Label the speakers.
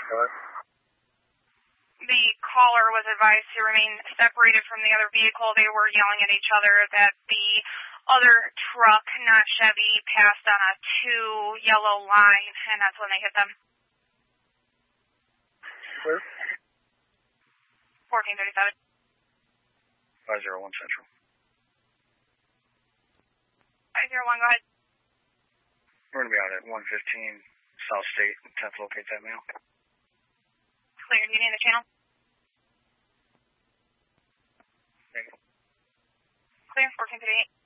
Speaker 1: The caller was advised to remain separated from the other vehicle. They were yelling at each other that the other truck, not Chevy, passed on a 2 yellow line, and that's when they hit them.
Speaker 2: Clear?
Speaker 1: 1437.
Speaker 2: 501 Central.
Speaker 1: 501, go ahead.
Speaker 2: We're going to be out at 115 South State. 10th, locate that male.
Speaker 1: Clear, do you need the channel?
Speaker 2: Negative.
Speaker 1: Clear, 1438.